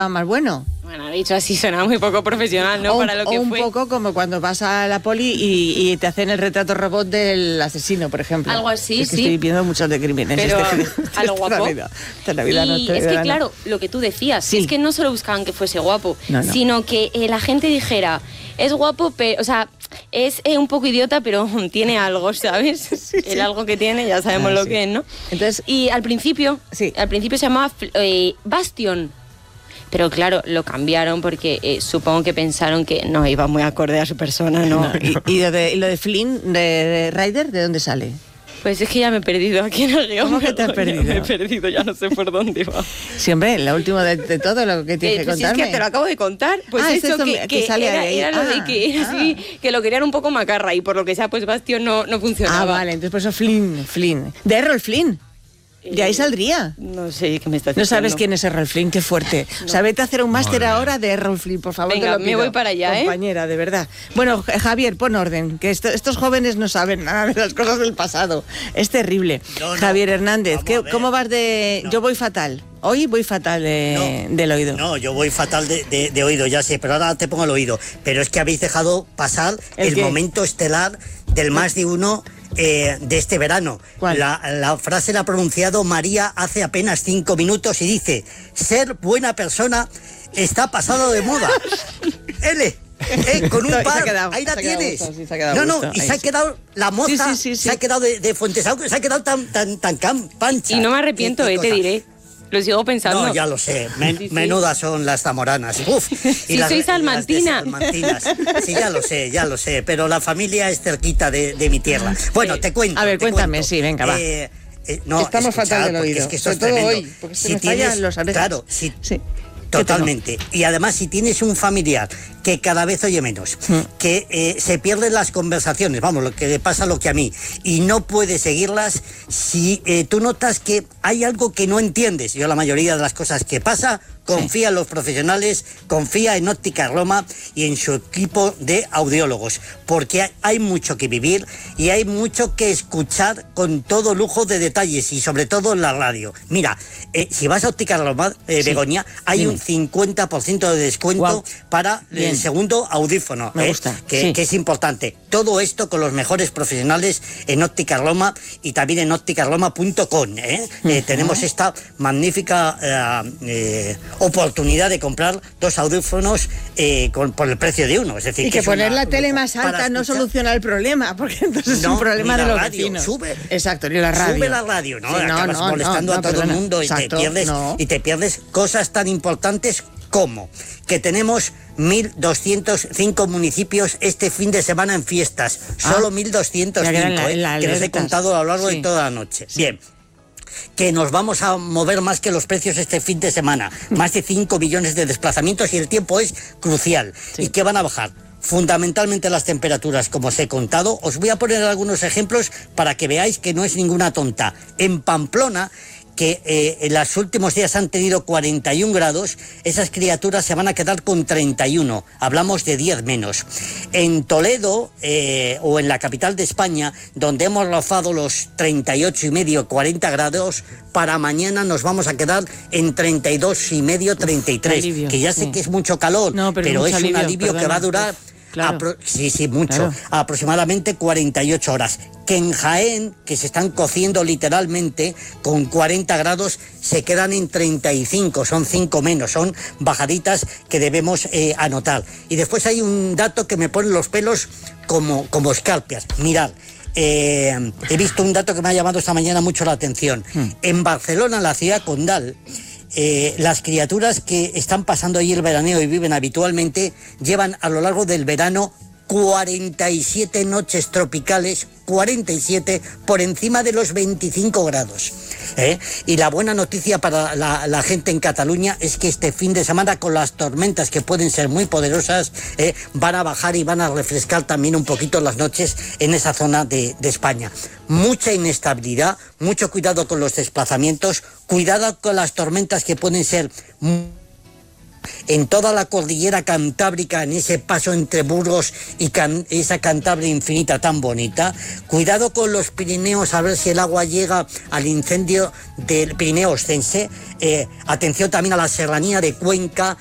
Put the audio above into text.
más bueno. Bueno, dicho así suena muy poco profesional, ¿no? Para lo que un fue. poco como cuando vas a la poli y te hacen el retrato robot del asesino, por ejemplo. Algo así, es que sí. Estoy viendo muchos de crímenes. Pero a lo guapo. Y es que claro, lo que tú decías, sí. es que no solo buscaban que fuese guapo, no. sino que la gente dijera, es guapo, pero, o sea, es un poco idiota, pero tiene algo, ¿sabes? Sí. El algo que tiene, ya sabemos lo que es, ¿no? Entonces, y al principio se llamaba Bastion. Pero claro, lo cambiaron porque supongo que pensaron que no iba muy acorde a su persona, ¿no? ¿Y lo de Flynn, de Ryder, de dónde sale? Pues es que ya me he perdido aquí en el guión. ¿Cómo que te has perdido? Me he perdido, ya no sé por dónde va. Siempre, la última de todo lo que tienes que contarme. Si es que te lo acabo de contar. Pues eso que sale ahí. Era lo de que era así, que lo querían un poco macarra y por lo que sea, pues Bastion no funcionaba. Ah, vale, entonces por eso Flynn. De Errol Flynn. De ahí saldría. No sé qué me estás diciendo. No sabes quién es Errol Flynn, qué fuerte. No. O sea, vete a hacer un máster ahora de Errol Flynn, por favor. Venga, me voy para allá, compañera, de verdad. Bueno, Javier, pon orden, que estos jóvenes no saben nada de las cosas del pasado. Es terrible. No. Javier Hernández, ¿cómo vas de...? No. Yo voy fatal. Hoy voy fatal del oído. No, yo voy fatal de oído, ya sé, pero ahora te pongo el oído. Pero es que habéis dejado pasar el momento estelar del más de uno... de este verano. ¿Cuál? La frase la ha pronunciado María hace apenas 5 minutos y dice: ser buena persona está pasado de moda. Con un par, ahí la tienes. Y se ha quedado la moza, se ha quedado de Fuentesauco, se ha quedado tan pancha. Y no me arrepiento, te diré. Lo sigo pensando. No, ya lo sé. Menudas son las zamoranas. Uf. Y soy salmantina. Sí, ya lo sé. Pero la familia es cerquita de mi tierra. Bueno, te cuento. A ver, cuéntame, sí, venga, va. Estamos fatal del oído. Es que esto es todo tremendo. Hoy, porque si me fallan los orejas. Claro, sí. Totalmente. Y además, si tienes un familiar que cada vez oye menos, que se pierden las conversaciones, vamos, lo que le pasa lo que a mí, y no puedes seguirlas, si tú notas que hay algo que no entiendes, yo la mayoría de las cosas que pasa, confía en los profesionales, confía en Óptica Roma y en su equipo de audiólogos, porque hay mucho que vivir y hay mucho que escuchar con todo lujo de detalles y sobre todo en la radio. Mira, si vas a Óptica Roma, Begoña, hay un 50% de descuento para el segundo audífono. Me gusta. Que es importante. Todo esto con los mejores profesionales en Óptica Roma y también en ópticaroma.com. Tenemos esta magnífica oportunidad de comprar 2 audífonos por el precio de uno. Es decir, y que poner la tele más alta no soluciona el problema, porque entonces es un problema de los vecinos. Exacto, ni la radio. Sube la radio, ¿no? Acabas molestando a todo el mundo. Exacto, y te pierdes cosas tan importantes como que tenemos 1.205 municipios este fin de semana en fiestas. Solo 1.205, que les he contado a lo largo de toda la noche. Bien. Que nos vamos a mover más que los precios este fin de semana. Más de 5 millones de desplazamientos y el tiempo es crucial. ¿Y que van a bajar? Fundamentalmente las temperaturas, como os he contado. Os voy a poner algunos ejemplos para que veáis que no es ninguna tonta. En Pamplona, que en los últimos días han tenido 41 grados, esas criaturas se van a quedar con 31, hablamos de 10 menos. En Toledo, o en la capital de España, donde hemos rozado los 38,5, 40 grados, para mañana nos vamos a quedar en 32,5, 33, alivio, que ya sé que es mucho calor, pero es un alivio que va a durar... Claro. Mucho. Claro. Aproximadamente 48 horas. Que en Jaén, que se están cociendo literalmente, con 40 grados, se quedan en 35, son 5 menos, son bajaditas que debemos anotar. Y después hay un dato que me pone los pelos como escarpias. Mirad. He visto un dato que me ha llamado esta mañana mucho la atención. En Barcelona, la ciudad condal, las criaturas que están pasando allí el veraneo y viven habitualmente llevan a lo largo del verano 47 noches tropicales, 47 por encima de los 25 grados. Y la buena noticia para la gente en Cataluña es que este fin de semana, con las tormentas que pueden ser muy poderosas, van a bajar y van a refrescar también un poquito las noches en esa zona de España. Mucha inestabilidad, mucho cuidado con los desplazamientos, cuidado con las tormentas que pueden ser en toda la cordillera cantábrica, en ese paso entre Burgos y esa Cantabria infinita tan bonita. Cuidado con los Pirineos, a ver si el agua llega al incendio del Pirineo Ostense. Atención también a la serranía de Cuenca,